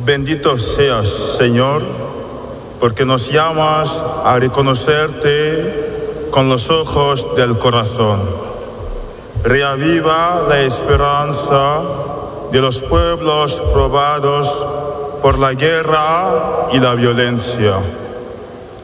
Bendito seas, Señor, porque nos llamas a reconocerte con los ojos del corazón. Reaviva la esperanza de los pueblos probados por la guerra y la violencia.